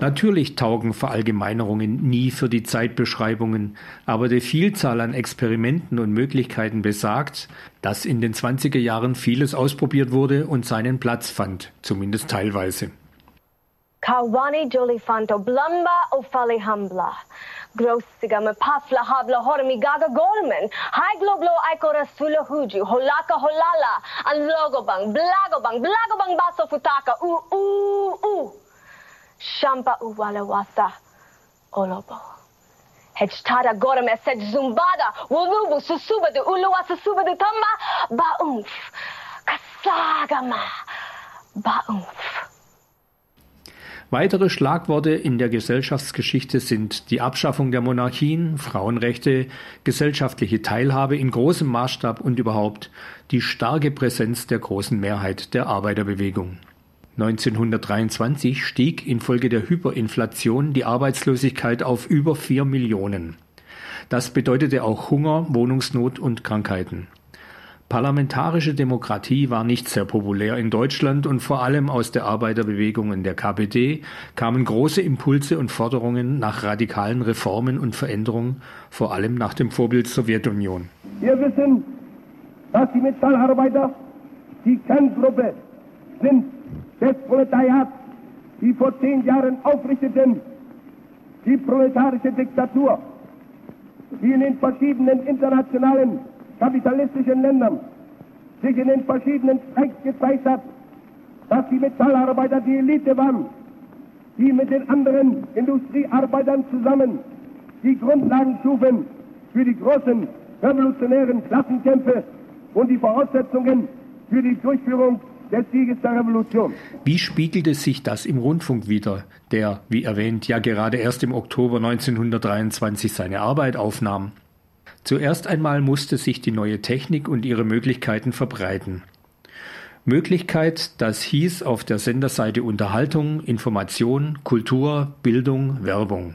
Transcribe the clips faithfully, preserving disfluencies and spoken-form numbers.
Natürlich taugen Verallgemeinerungen nie für die Zeitbeschreibungen, aber die Vielzahl an Experimenten und Möglichkeiten besagt, dass in den zwanziger Jahren vieles ausprobiert wurde und seinen Platz fand, zumindest teilweise. Kawani Jolifanto Blamba Ofali Hambla. Grossiga me pafla habla hormi gaga golmen. Hai globlo aikora sula huju. Holaka holala. An logobang, blagobang, blagobang baso futaka. U, u, u. Shampa uwala wasa. Olobo. Hechtada gorem eset zumbada. Wulubu susubadu uluwa susubadu tamba. Baumf. Kasagama. Baumf. Weitere Schlagworte in der Gesellschaftsgeschichte sind die Abschaffung der Monarchien, Frauenrechte, gesellschaftliche Teilhabe in großem Maßstab und überhaupt die starke Präsenz der großen Mehrheit der Arbeiterbewegung. neunzehnhundertdreiundzwanzig stieg infolge der Hyperinflation die Arbeitslosigkeit auf über vier Millionen. Das bedeutete auch Hunger, Wohnungsnot und Krankheiten. Parlamentarische Demokratie war nicht sehr populär in Deutschland und vor allem aus der Arbeiterbewegung und der K P D kamen große Impulse und Forderungen nach radikalen Reformen und Veränderungen, vor allem nach dem Vorbild Sowjetunion. Wir wissen, dass die Metallarbeiter die Kerngruppe sind des Proletariats, die vor zehn Jahren aufrichteten, die proletarische Diktatur, die in den verschiedenen internationalen kapitalistischen Ländern sich in den verschiedenen Streiks gezeigt hat, dass die Metallarbeiter die Elite waren, die mit den anderen Industriearbeitern zusammen die Grundlagen schufen für die großen revolutionären Klassenkämpfe und die Voraussetzungen für die Durchführung des Sieges der Revolution. Wie spiegelte sich das im Rundfunk wider, der, wie erwähnt, ja gerade erst im Oktober neunzehnhundertdreiundzwanzig seine Arbeit aufnahm? Zuerst einmal musste sich die neue Technik und ihre Möglichkeiten verbreiten. Möglichkeit, das hieß auf der Senderseite Unterhaltung, Information, Kultur, Bildung, Werbung.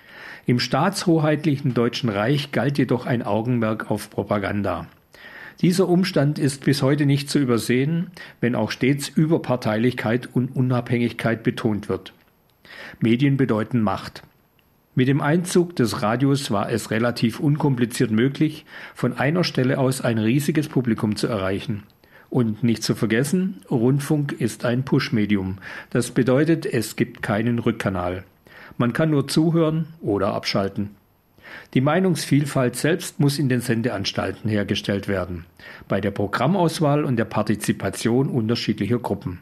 Im staatshoheitlichen Deutschen Reich galt jedoch ein Augenmerk auf Propaganda. Dieser Umstand ist bis heute nicht zu übersehen, wenn auch stets Überparteilichkeit und Unabhängigkeit betont wird. Medien bedeuten Macht. Mit dem Einzug des Radios war es relativ unkompliziert möglich, von einer Stelle aus ein riesiges Publikum zu erreichen. Und nicht zu vergessen, Rundfunk ist ein Push-Medium. Das bedeutet, es gibt keinen Rückkanal. Man kann nur zuhören oder abschalten. Die Meinungsvielfalt selbst muss in den Sendeanstalten hergestellt werden, bei der Programmauswahl und der Partizipation unterschiedlicher Gruppen.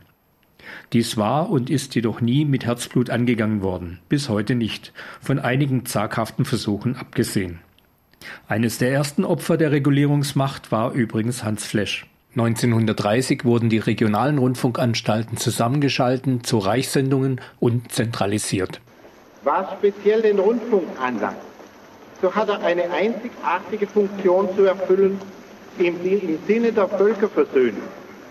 Dies war und ist jedoch nie mit Herzblut angegangen worden, bis heute nicht, von einigen zaghaften Versuchen abgesehen. Eines der ersten Opfer der Regulierungsmacht war übrigens Hans Flesch. neunzehnhundertdreißig wurden die regionalen Rundfunkanstalten zusammengeschalten zu Reichssendungen und zentralisiert. Was speziell den Rundfunk anlangt, so hat er eine einzigartige Funktion zu erfüllen im, im Sinne der Völkerversöhnung.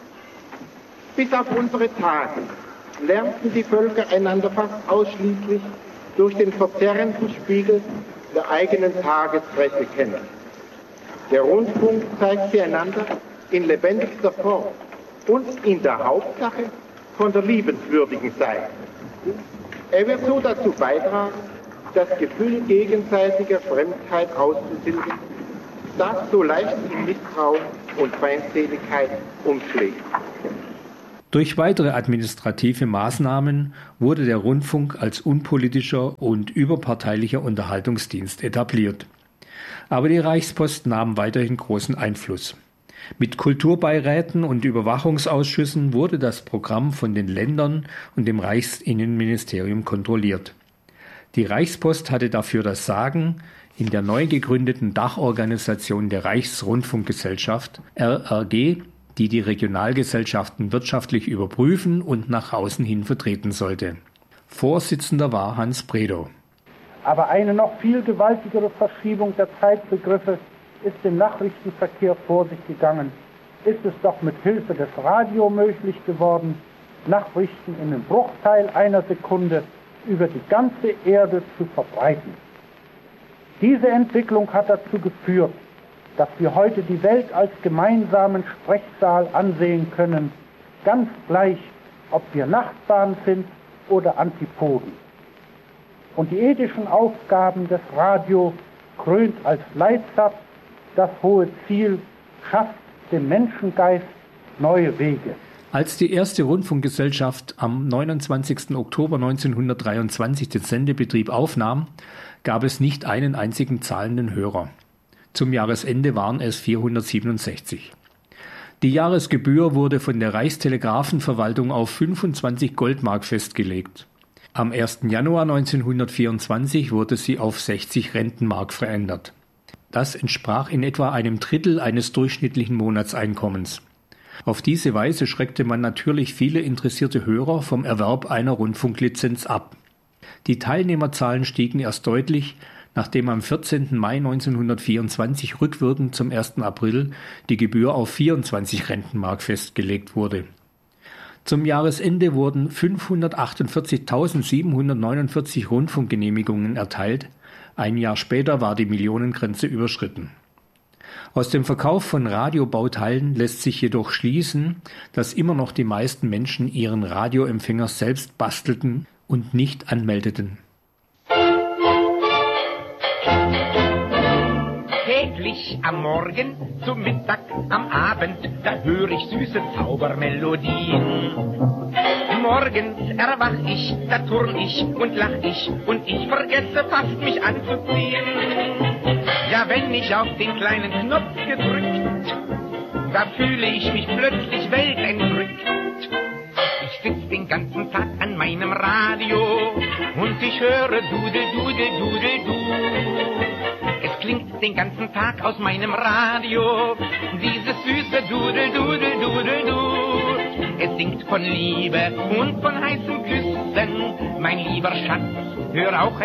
Bis auf unsere Tage lernten die Völker einander fast ausschließlich durch den verzerrenden Spiegel der eigenen Tagespresse kennen. Der Rundfunk zeigt sie einander in lebendigster Form und in der Hauptsache von der liebenswürdigen Seite. Er wird so dazu beitragen, das Gefühl gegenseitiger Fremdheit auszutilgen, das so leicht in Misstrauen und Feindseligkeit umschlägt. Durch weitere administrative Maßnahmen wurde der Rundfunk als unpolitischer und überparteilicher Unterhaltungsdienst etabliert. Aber die Reichspost nahm weiterhin großen Einfluss. Mit Kulturbeiräten und Überwachungsausschüssen wurde das Programm von den Ländern und dem Reichsinnenministerium kontrolliert. Die Reichspost hatte dafür das Sagen in der neu gegründeten Dachorganisation der Reichsrundfunkgesellschaft R R G, die die Regionalgesellschaften wirtschaftlich überprüfen und nach außen hin vertreten sollte. Vorsitzender war Hans Bredow. Aber eine noch viel gewaltigere Verschiebung der Zeitbegriffe ist im Nachrichtenverkehr vor sich gegangen. Ist es doch mit Hilfe des Radio möglich geworden, Nachrichten in einem Bruchteil einer Sekunde über die ganze Erde zu verbreiten. Diese Entwicklung hat dazu geführt, dass wir heute die Welt als gemeinsamen Sprechsaal ansehen können, ganz gleich, ob wir Nachbarn sind oder Antipoden. und die ethischen Aufgaben des Radio krönt als Leitsatz das hohe Ziel, schafft dem Menschengeist neue Wege. Als die erste Rundfunkgesellschaft am neunundzwanzigsten Oktober neunzehnhundertdreiundzwanzig den Sendebetrieb aufnahm, gab es nicht einen einzigen zahlenden Hörer. Zum Jahresende waren es vierhundertsiebenundsechzig. Die Jahresgebühr wurde von der Reichstelegrafenverwaltung auf fünfundzwanzig Goldmark festgelegt. Am ersten Januar neunzehnhundertvierundzwanzig wurde sie auf sechzig Rentenmark verändert. Das entsprach in etwa einem Drittel eines durchschnittlichen Monatseinkommens. Auf diese Weise schreckte man natürlich viele interessierte Hörer vom Erwerb einer Rundfunklizenz ab. Die Teilnehmerzahlen stiegen erst deutlich, nachdem am vierzehnten Mai neunzehnhundertvierundzwanzig rückwirkend zum ersten April die Gebühr auf vierundzwanzig Rentenmark festgelegt wurde. Zum Jahresende wurden fünfhundertachtundvierzigtausendsiebenhundertneunundvierzig Rundfunkgenehmigungen erteilt, ein Jahr später war die Millionengrenze überschritten. Aus dem Verkauf von Radiobauteilen lässt sich jedoch schließen, dass immer noch die meisten Menschen ihren Radioempfänger selbst bastelten und nicht anmeldeten. Täglich am Morgen, zum Mittag, am Abend, da höre ich süße Zaubermelodien. Morgens erwach ich, da turn ich und lach ich und ich vergesse fast mich anzuziehen. Ja, wenn ich auf den kleinen Knopf gedrückt, da fühle ich mich plötzlich weltentrückt. Ich sitz den ganzen Tag an meinem Radio und ich höre Dudel, Dudel, Dudel, Du. Es klingt den ganzen Tag aus meinem Radio dieses süße Dudel, Dudel, Dudel, Du. Es singt von Liebe und von heißen Küssen, mein lieber Schatz, hör auch